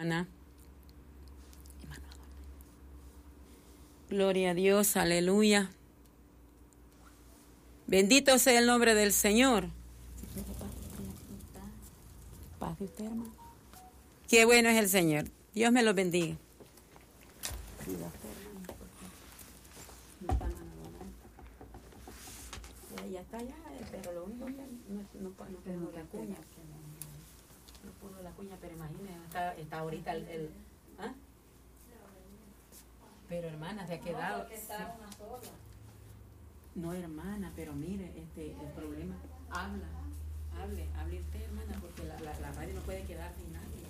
Ana. Gloria a Dios, aleluya. Bendito sea el nombre del Señor. Paz de usted, hermano. Qué bueno es el Señor. Dios me los bendiga. Ya está ya, pero lo único que no pudo la cuña. No pudo la cuña, pero imagínese, está ahorita ¿ah? Pero hermana, se ha quedado. No, hermana, pero mire, el problema, hable usted, hermana, porque la radio no puede quedar sin nadie.